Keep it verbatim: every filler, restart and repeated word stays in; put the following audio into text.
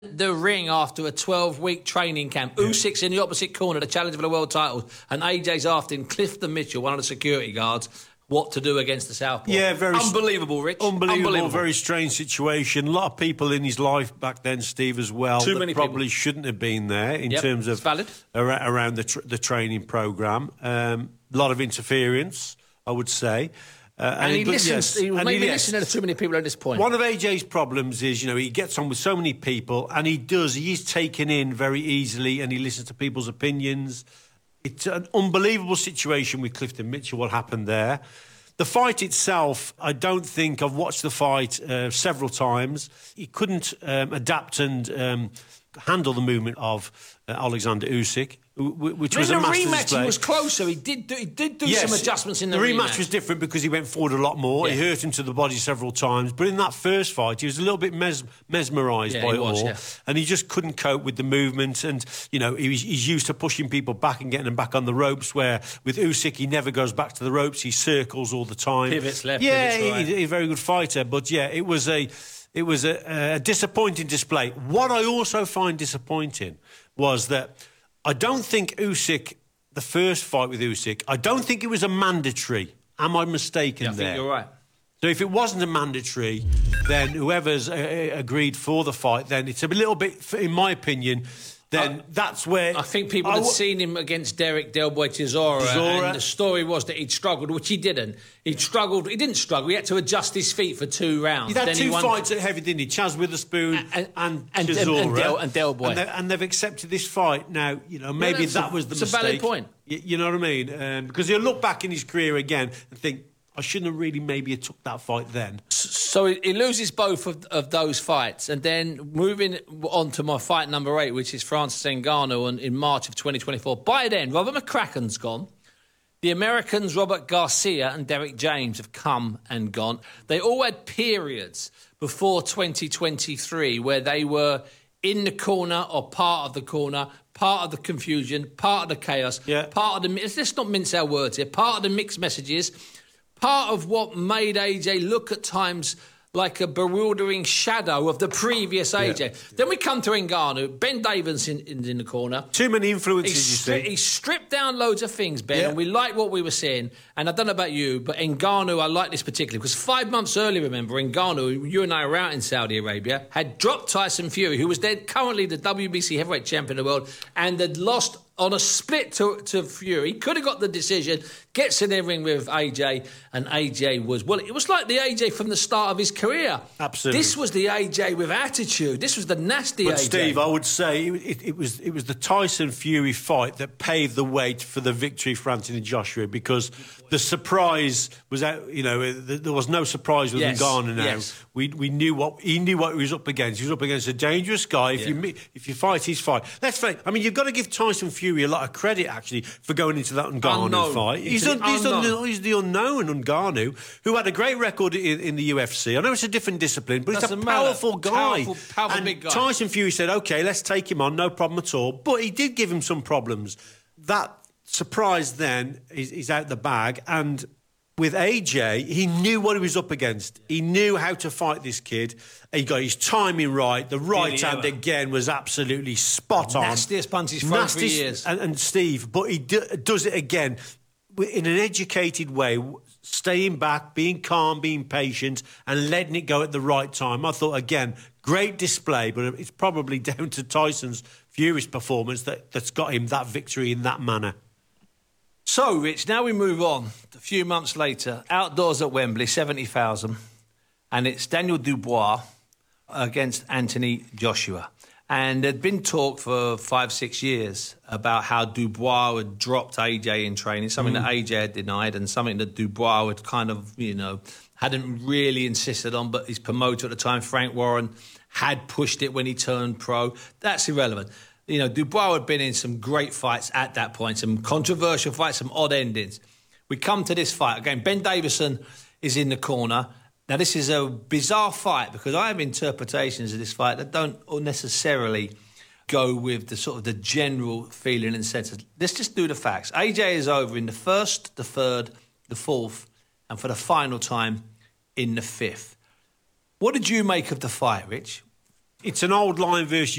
the ring after a twelve-week training camp. Yeah. Usyk's in the opposite corner, the challenge for the world title, and A J's asking Clifton Mitchell, one of the security guards, what to do against the Southpaw. Yeah, very unbelievable, Rich. Unbelievable, unbelievable, very strange situation. A lot of people in his life back then, Steve, as well, Too that many probably people. shouldn't have been there in yep, terms of valid. Ar- around the, tr- the training programme. Um, a lot of interference, I would say. Uh, and, and he but, listens. yes, he and maybe he, listening to too many people at this point. One of A J's problems is, you know, he gets on with so many people, and he does. He is taken in very easily, and he listens to people's opinions. It's an unbelievable situation with Clifton Mitchell. What happened there? The fight itself, I don't think I've watched the fight uh, several times. He couldn't um, adapt and um, handle the movement of uh, Alexander Usyk, which was in a the master rematch, display. He was closer. He did do, he did do yes, some adjustments in the, the rematch. rematch. was different because he went forward a lot more. Yeah. He hurt him to the body several times. But in that first fight, he was a little bit mes- mesmerised yeah, by it was, all. Yeah. And he just couldn't cope with the movement. And, you know, he was, he's used to pushing people back and getting them back on the ropes, where with Usyk, he never goes back to the ropes. He circles all the time. Pivots left, yeah, pivots right. He, he's a very good fighter. But, yeah, it was a... It was a, a disappointing display. What I also find disappointing was that I don't think Usyk, the first fight with Usyk, I don't think it was a mandatory. Am I mistaken yeah, I there? think you're right. So if it wasn't a mandatory, then whoever's uh, agreed for the fight, then it's a little bit, in my opinion, then uh, that's where... I think people I had w- seen him against Derek Del Boy Chisora, Chisora, and the story was that he'd struggled, which he didn't. He struggled, he didn't struggle, he had to adjust his feet for two rounds. He'd had then two he won... fights at heavy, didn't he? Chaz Witherspoon and, and, and Chisora. And, Del, and Del Boy. And, they, and they've accepted this fight. Now, you know, maybe yeah, that a, was the it's mistake. It's a valid point. You, you know what I mean? Um, because he'll look back in his career again and think, I shouldn't have really maybe have took that fight then. So he loses both of, of those fights. And then moving on to my fight number eight, which is Francis Ngannou in March of twenty twenty-four. By then, Robert McCracken's gone. The Americans, Robert Garcia and Derek James, have come and gone. They all had periods before twenty twenty-three where they were in the corner or part of the corner, part of the confusion, part of the chaos, yeah. part of the... Let's not mince our words here. Part of the mixed messages... Part of what made A J look at times like a bewildering shadow of the previous A J. Yeah. Then we come to Ngannou. Ben Davison in, in the corner. Too many influences, stri- you see. He stripped down loads of things, Ben, yeah. and we like what we were seeing. And I don't know about you, but Ngannou, I like this particularly, because five months earlier, remember, Ngannou, you and I were out in Saudi Arabia, had dropped Tyson Fury, who was then currently the W B C heavyweight champion of the world, and had lost on a split to, to Fury. Could have got the decision, gets in the ring with A J, and A J was... Well, it was like the A J from the start of his career. Absolutely. This was the A J with attitude. This was the nasty but A J. Steve, I would say it, it, it was it was the Tyson-Fury fight that paved the way for the victory for Anthony Joshua, because the surprise was out, you know, there was no surprise with yes. Ngannou now. Yes. We we knew what he knew what he was up against. He was up against a dangerous guy. If yeah. you if you fight his fight, let's face. I mean, you've got to give Tyson Fury a lot of credit actually for going into that Ngannou unknown. fight. He's, un, he's, un, he's the unknown Ngannou, who had a great record in, in the U F C. I know it's a different discipline, but Doesn't he's a powerful matter. guy. Powerful, powerful and big guy. Tyson Fury said, "Okay, let's take him on, no problem at all." But he did give him some problems. That surprise then is, is out the bag, and with A J, he knew what he was up against. He knew how to fight this kid. He got his timing right. The right Did hand, ever? again, was absolutely spot on. Nastiest punch he's thrown for years. And, and Steve, but he do, does it again in an educated way, staying back, being calm, being patient, and letting it go at the right time. I thought, again, great display, but it's probably down to Tyson's Fury's performance that, that's got him that victory in that manner. So, Rich, now we move on. A few months later, outdoors at Wembley, seventy thousand, and it's Daniel Dubois against Anthony Joshua. And there'd been talk for five, six years about how Dubois had dropped A J in training, something mm. that A J had denied and something that Dubois had kind of, you know, hadn't really insisted on, but his promoter at the time, Frank Warren, had pushed it when he turned pro. That's irrelevant. You know, Dubois had been in some great fights at that point, some controversial fights, some odd endings. We come to this fight. Again, Ben Davison is in the corner. Now, this is a bizarre fight because I have interpretations of this fight that don't necessarily go with the sort of the general feeling and sense. Let's just do the facts. A J is over in the first, the third, the fourth, and for the final time in the fifth. What did you make of the fight, Rich? It's an old line versus